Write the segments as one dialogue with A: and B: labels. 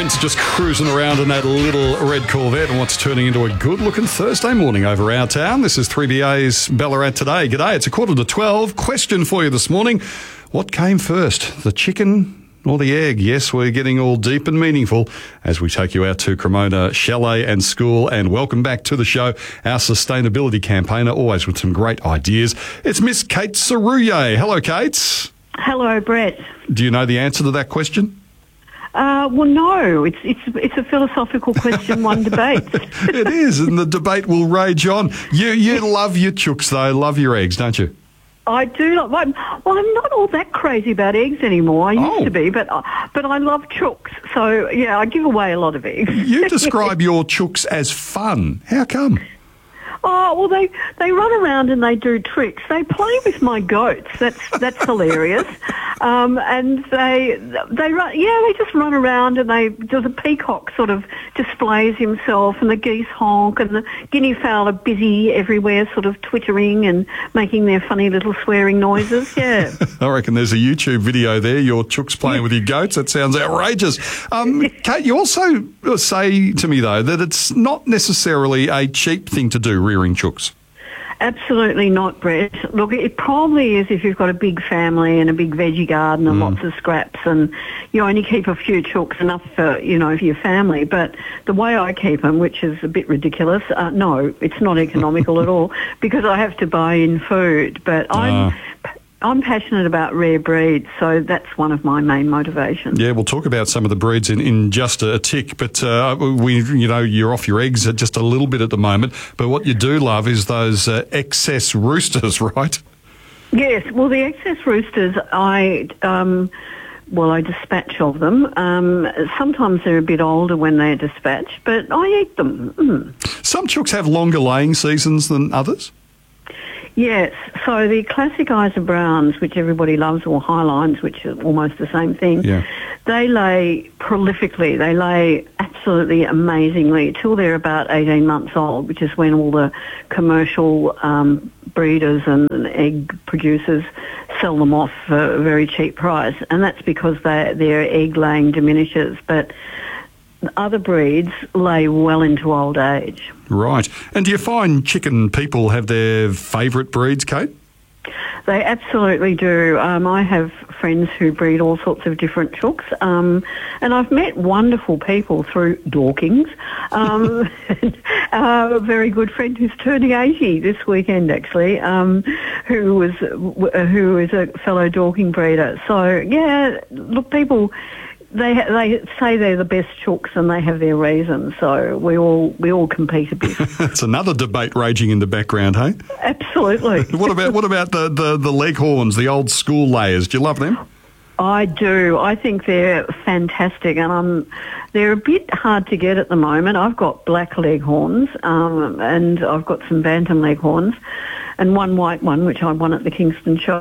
A: Prince just cruising around in that little red Corvette and what's turning into a good-looking Thursday morning over our town. This is 3BA's Ballarat Today. G'day, it's 11:45. Question for you this morning. What came first, the chicken or the egg? Yes, we're getting all deep and meaningful as we take you out to Cremona Chalet and School. And welcome back to the show, our sustainability campaigner, always with some great ideas. It's Miss Kate Sarouye. Hello, Kate.
B: Hello, Brett.
A: Do you know the answer to that question?
B: Well, no. It's a philosophical question one debates.
A: It is, and the debate will rage on. You love your chooks, though. Love your eggs, don't you?
B: I do. Well, I'm not all that crazy about eggs anymore. I used to be, but I love chooks. So, yeah, I give away a lot of eggs.
A: You describe your chooks as fun. How come?
B: Oh, well, they run around and they do tricks. They play with my goats. That's hilarious. And they run. Yeah, they just run around and the peacock sort of displays himself, and the geese honk, and the guinea fowl are busy everywhere, sort of twittering and making their funny little swearing noises. Yeah.
A: I reckon there's a YouTube video there. Your chooks playing with your goats. That sounds outrageous. Kate, you also say to me though that it's not necessarily a cheap thing to do, rearing chooks.
B: Absolutely not, Brett. Look, it probably is if you've got a big family and a big veggie garden and lots of scraps, and you only keep a few chooks, enough for your family. But the way I keep them, which is a bit ridiculous, no, it's not economical at all, because I have to buy in food. But I'm passionate about rare breeds, so that's one of my main motivations. Yeah,
A: we'll talk about some of the breeds in just a tick, but you're off your eggs just a little bit at the moment. But what you do love is those excess roosters, right?
B: Yes, well, the excess roosters, I dispatch of them. Sometimes they're a bit older when they're dispatched, but I eat them.
A: Some chooks have longer laying seasons than others?
B: Yes, so the classic Isa Browns, which everybody loves, or Highlines, which are almost the same thing, they lay prolifically. They lay absolutely amazingly till they're about 18 months old, which is when all the commercial breeders and egg producers sell them off for a very cheap price, and that's because their egg laying diminishes. But other breeds lay well into old age. Right.
A: And do you find chicken people have their favourite breeds, Kate?
B: They absolutely do. I have friends who breed all sorts of different chooks, and I've met wonderful people through Dorkings. A very good friend who's turning 80 this weekend, actually, who is a fellow Dorking breeder. So, yeah, look, people... They say they're the best chooks, and they have their reasons. So we all compete a bit.
A: It's another debate raging in the background, hey?
B: Absolutely.
A: What about the leghorns, the old school layers? Do you love them?
B: I do. I think they're fantastic, and they're a bit hard to get at the moment. I've got black leghorns, and I've got some bantam leghorns, and one white one, which I won at the Kingston show.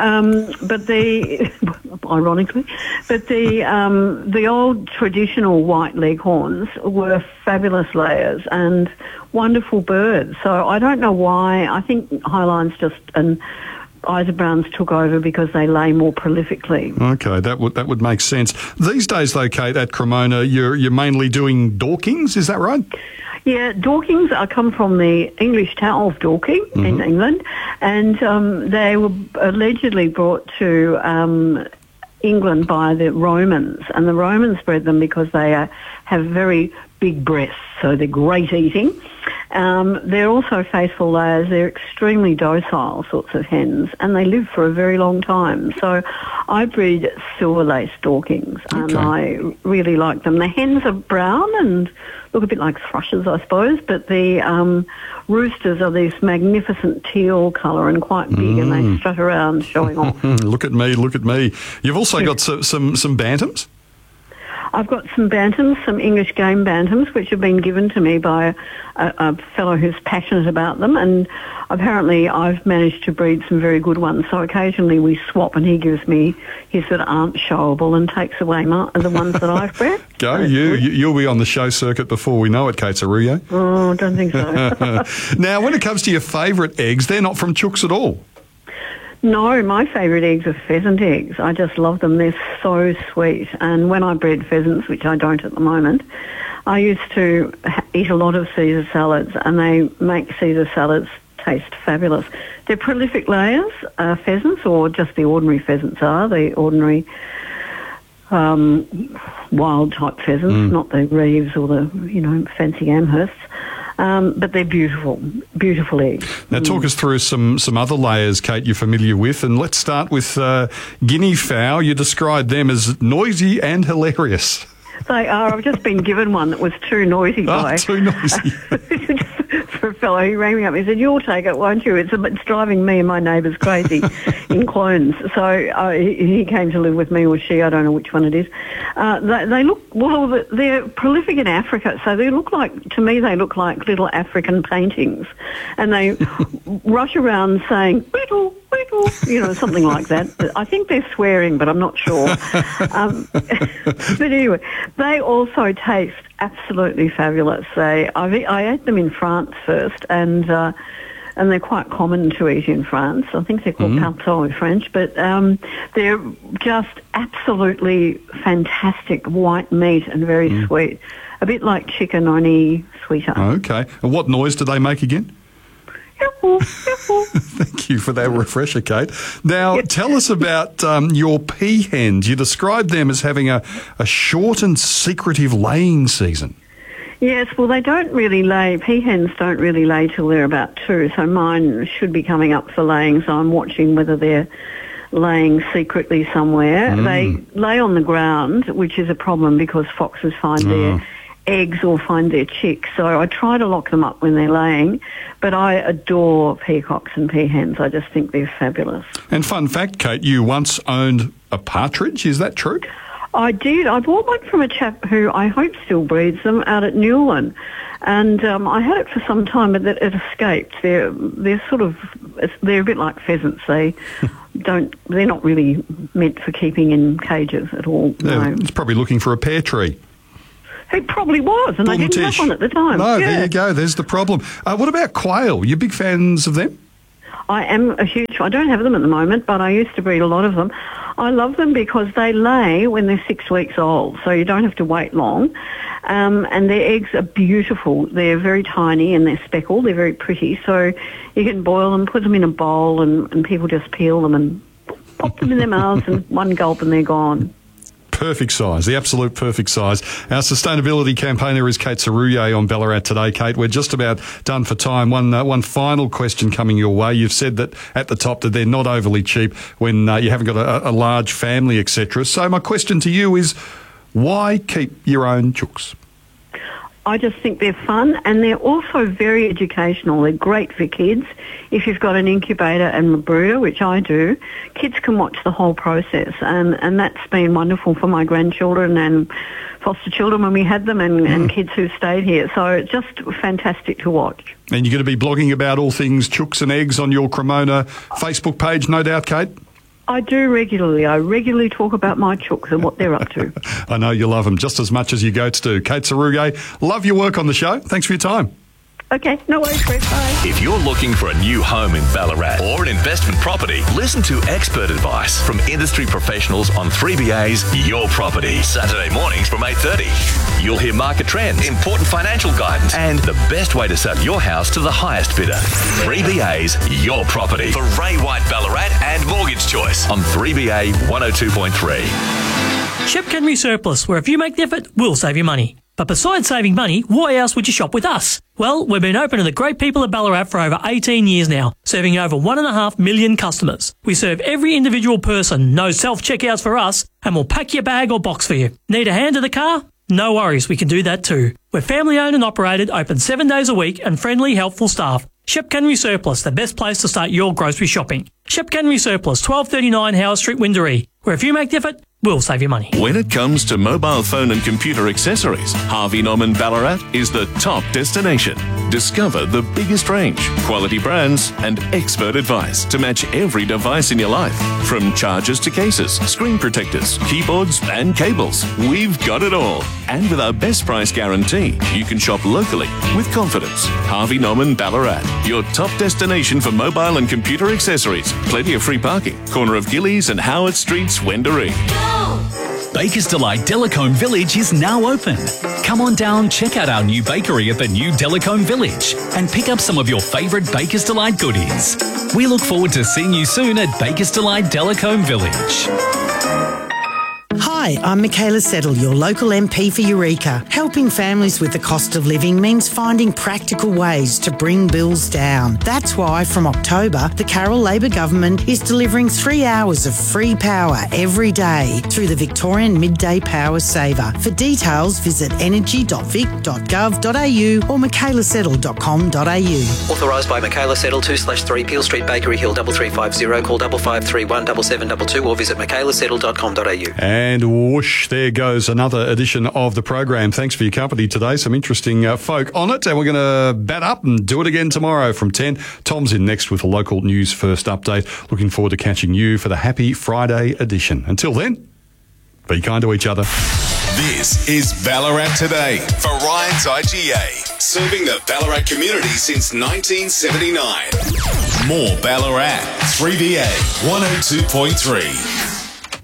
B: Ironically, the old traditional white leghorns were fabulous layers and wonderful birds. So I don't know why. I think Highlines and Isa Browns took over because they lay more prolifically.
A: Okay, that would make sense. These days, though, Kate, at Cremona, you're mainly doing Dorkings, is that right?
B: Yeah, Dorkings come from the English town of Dorking in England, and they were allegedly brought to England by the Romans, and the Romans bred them because they have very big breasts, so they're great eating. They're also faithful layers. They're extremely docile sorts of hens, and they live for a very long time. So I breed silver-laced Dorkings, and I really like them. The hens are brown and look a bit like thrushes, I suppose, but the roosters are this magnificent teal colour and quite big, and they strut around showing off.
A: Look at me. You've also got some bantams?
B: I've got some bantams, some English game bantams, which have been given to me by a fellow who's passionate about them, and apparently I've managed to breed some very good ones. So occasionally we swap, and he gives me his that aren't showable and takes away the ones that I've bred.
A: You'll be on the show circuit before we know it, Kate Sarouye.
B: Oh, I don't think so.
A: Now, when it comes to your favourite eggs, they're not from chooks at all.
B: No, my favourite eggs are pheasant eggs. I just love them. They're so sweet. And when I bred pheasants, which I don't at the moment, I used to eat a lot of Caesar salads, and they make Caesar salads taste fabulous. They're prolific layers, pheasants, or just the ordinary pheasants are, the ordinary wild type pheasants, not the reeves or the, fancy Amhersts. But they're beautiful, beautiful eggs.
A: Now, talk us through some other layers, Kate, you're familiar with. And let's start with guinea fowl. You described them as noisy and hilarious.
B: They are. I've just been given one that was too noisy.
A: Too noisy.
B: For a fellow, he rang me up and he said, "You'll take it, won't you? It's driving me and my neighbours crazy in clones." So he came to live with me, or she, I don't know which one it is. They look, well, they're prolific in Africa, so they look like little African paintings. And they rush around saying, "Whittle, whittle," something like that. I think they're swearing, but I'm not sure. But anyway, they also taste absolutely fabulous. I ate them in France first, and they're quite common to eat in France. I think they're called pinceaux in French, but they're just absolutely fantastic white meat and very sweet. A bit like chicken, only sweeter.
A: Okay. And what noise do they make again? Thank you for that refresher, Kate. Now, tell us about your peahens. You described them as having a short and secretive laying season.
B: Yes, well, they don't really lay. Peahens don't really lay till they're about 2, so mine should be coming up for laying, so I'm watching whether they're laying secretly somewhere. They lay on the ground, which is a problem because foxes find their eggs or find their chicks. So I try to lock them up when they're laying, but I adore peacocks and peahens. I just think they're fabulous. And
A: fun fact, Kate, you once owned a partridge. Is that true?
B: I did. I bought one from a chap who I hope still breeds them out at Newlyn. And I had it for some time, but it escaped. They're a bit like pheasants. They're not really meant for keeping in cages at all.
A: No. It's probably looking for a pear tree.
B: It probably was, and I didn't have one at the time.
A: No, there you go. There's the problem. What about quail? You big fans of them?
B: I am a huge... I don't have them at the moment, but I used to breed a lot of them. I love them because they lay when they're 6 weeks old, so you don't have to wait long. And their eggs are beautiful. They're very tiny and they're speckled. They're very pretty. So you can boil them, put them in a bowl, and people just peel them and pop them in their mouths and one gulp and they're gone.
A: Perfect size, the absolute perfect size. Our sustainability campaigner is Kate Sarouye on Ballarat Today. Kate, we're just about done for time. One final question coming your way. You've said that at the top that they're not overly cheap when you haven't got a large family, etc. So my question to you is, why keep your own chooks?
B: I just think they're fun, and they're also very educational. They're great for kids. If you've got an incubator and a brooder, which I do, kids can watch the whole process, and that's been wonderful for my grandchildren and foster children when we had them, and kids who stayed here. So it's just fantastic to watch. And
A: you're going to be blogging about all things chooks and eggs on your Cremona Facebook page, no doubt, Kate?
B: I do regularly. I regularly talk about my chooks and what they're up to.
A: I know you love them just as much as your goats do. Kate Sarouye, love your work on the show. Thanks for your time.
B: Okay, no worries, Chris. Bye.
C: If you're looking for a new home in Ballarat or an investment property, listen to expert advice from industry professionals on 3BA's Your Property. Saturday mornings from 8:30. You'll hear market trends, important financial guidance, and the best way to sell your house to the highest bidder. 3BA's Your Property for Ray White Ballarat and Mortgage Choice on 3BA 102.3.
D: Shep Henry Surplus, where if you make the effort, we'll save you money. But besides saving money, why else would you shop with us? Well, we've been open to the great people of Ballarat for over 18 years now, serving over 1.5 million customers. We serve every individual person, no self-checkouts for us, and we'll pack your bag or box for you. Need a hand to the car? No worries, we can do that too. We're family owned and operated, open 7 days a week, and friendly, helpful staff. Shep Henry Surplus, the best place to start your grocery shopping. Shep Henry Surplus, 1239 Howard Street, Windaree, where if you make the effort, we'll save you money.
C: When it comes to mobile phone and computer accessories, Harvey Norman Ballarat is the top destination.
E: Discover the biggest range, quality brands, and expert advice to match every device in your life. From chargers to cases, screen protectors, keyboards, and cables, we've got it all. And with our best price guarantee, you can shop locally with confidence. Harvey Norman Ballarat, your top destination for mobile and computer accessories. Plenty of free parking. Corner of Gillies and Howard Streets, Wendouree.
F: Baker's Delight Delacombe Village is now open. Come on down, check out our new bakery at the new Delacombe Village and pick up some of your favourite Baker's Delight goodies. We look forward to seeing you soon at Baker's Delight Delacombe Village.
G: Hi, I'm Michaela Settle, your local MP for Eureka. Helping families with the cost of living means finding practical ways to bring bills down. That's why from October, the Carroll Labor Government is delivering 3 hours of free power every day through the Victorian Midday Power Saver. For details, visit energy.vic.gov.au or michaelasettle.com.au.
H: Authorised by Michaela Settle, 2/3 Peel Street, Bakery Hill, 3350. Call 5531 7722 or visit michaelasettle.com.au.
A: And whoosh, there goes another edition of the program. Thanks for your company today. Some interesting folk on it. And we're going to bat up and do it again tomorrow from 10. Tom's in next with a local news first update. Looking forward to catching you for the Happy Friday edition. Until then, be kind to each other.
I: This is Ballarat Today for Ryan's IGA, serving the Ballarat community since 1979. More Ballarat, 3BA 102.3.